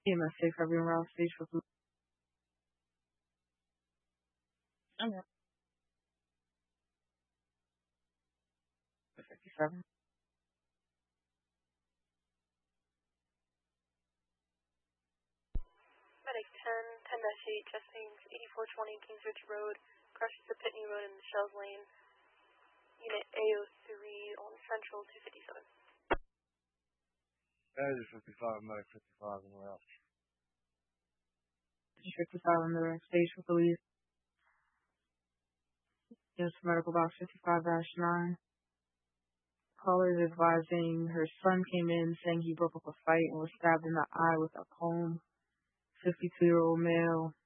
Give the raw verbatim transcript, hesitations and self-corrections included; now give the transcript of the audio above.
E M S six, I've been around stage for police. Okay. fifty-seven. Medic ten, ten eight, chest pains, eighty-four twenty Kingsbridge Road, crushes to Pitney Road in the Shells Lane. Unit A O three on Central two fifty-seven. That is fifty-five, Medic fifty-five in the route. fifty-five on the stage for police. Yes, medical box fifty-five dash nine. Caller is advising her son came in saying he broke up a fight and was stabbed in the eye with a comb. fifty-two-year-old male.